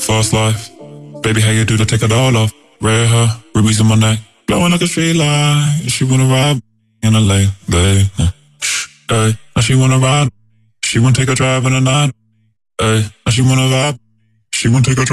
fast life. Baby, how you do to take it all off? Red hair, rubies in my neck, glowing like a street light. She wanna ride in a late, babe. Hey, now she wanna ride. She wanna take a drive in the night. Hey, now she wanna vibe. She wanna take a drive.